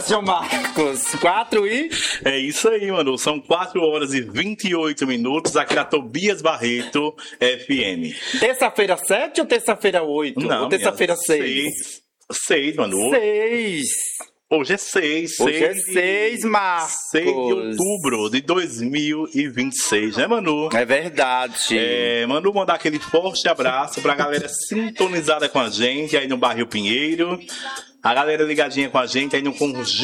horas, João Marcos? 4 e... É isso aí, Manu. São 4 horas e 28 minutos aqui na Tobias Barreto FM. Terça-feira 7 ou terça-feira 8? Não, ou terça-feira 6? 6, Manu. 6. Hoje é 6. Hoje é 6, Marcos. 6 de outubro de 2026, né, Manu? É verdade. Manu, mandar aquele forte abraço pra galera sintonizada com a gente aí no Bairro Pinheiro. A galera ligadinha com a gente aí no Conjunto